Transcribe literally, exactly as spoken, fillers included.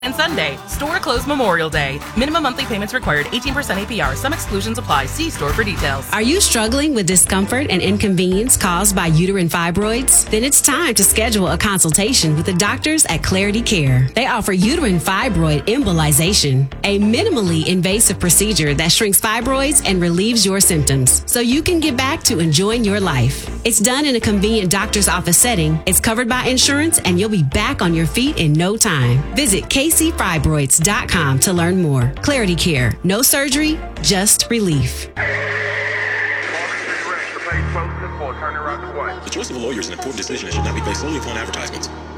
and Sunday. Store closed Memorial Day. Minimum monthly payments required. eighteen percent A P R. Some exclusions apply. See store for details. Are you struggling with discomfort and inconvenience caused by uterine fibroids? Then it's time to schedule a consultation with the doctors at Clarity Care. They offer uterine fibroid embolization, a minimally invasive procedure that shrinks fibroids and relieves your symptoms so you can get back to enjoying your life. It's done in a convenient doctor's office setting. It's covered by insurance, and you'll be back on your feet in no time. Visit K C fibroids dot com to learn more. Clarity Care. No surgery, just relief. The choice of a lawyer is an important decision and should not be based solely upon advertisements.